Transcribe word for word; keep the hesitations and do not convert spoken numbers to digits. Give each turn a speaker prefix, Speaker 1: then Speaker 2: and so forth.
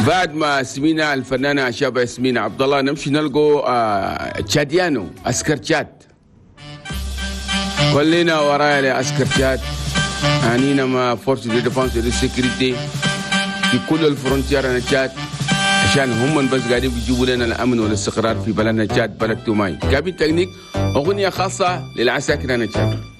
Speaker 1: بعد ما سمينا الفنانة شابة ياسمين عبد الله نمشي نلقوا آه تشاديانو عسكر تشاد. كلنا ورايا لعسكر تشاد، عنينا مع فورس دي ديفانس دي سيكوريتي في كل الفرونتير انا تشاد، عشان هم بس قاعدين بيجيبوا لنا الامن والاستقرار في بلدنا تشاد، بلد توماي. جايبين تكنيك اغنيه خاصه للعساكر انا تشاد.